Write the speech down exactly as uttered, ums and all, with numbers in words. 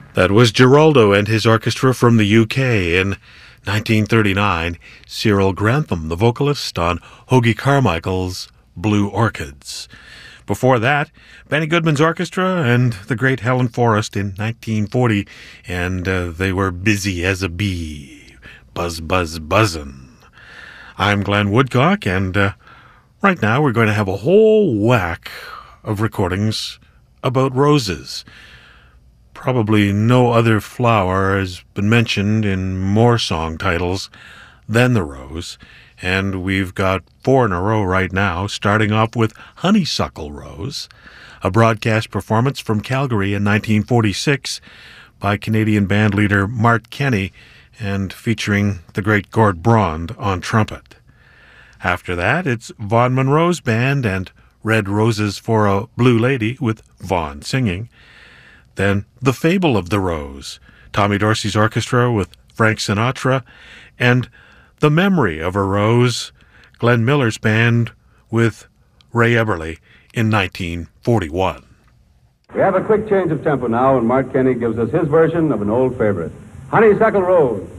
That was Geraldo and his orchestra from the U K in nineteen thirty-nine. Cyril Grantham, the vocalist on Hoagy Carmichael's Blue Orchids. Before that, Benny Goodman's orchestra and the great Helen Forrest in nineteen forty, and uh, they were busy as a bee. Buzz, buzz, buzzin'. I'm Glenn Woodcock, and uh, right now we're going to have a whole whack of recordings about roses. Probably no other flower has been mentioned in more song titles than the rose, and we've got four in a row right now, starting off with Honeysuckle Rose, a broadcast performance from Calgary in nineteen forty-six by Canadian bandleader Mart Kenny and featuring the great Gord Brond on trumpet. After that, it's Vaughn Monroe's band and Red Roses for a Blue Lady with Vaughn singing. Then The Fable of the Rose, Tommy Dorsey's orchestra with Frank Sinatra, and The Memory of a Rose, Glenn Miller's band with Ray Eberle in nineteen forty-one. We have a quick change of tempo now, and Mart Kenny gives us his version of an old favorite, Honeysuckle Rose.